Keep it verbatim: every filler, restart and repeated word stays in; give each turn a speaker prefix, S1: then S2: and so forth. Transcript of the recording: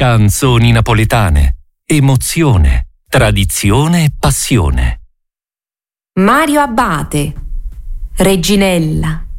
S1: Canzoni napoletane. Emozione, tradizione e passione.
S2: Mario Abate, Reginella.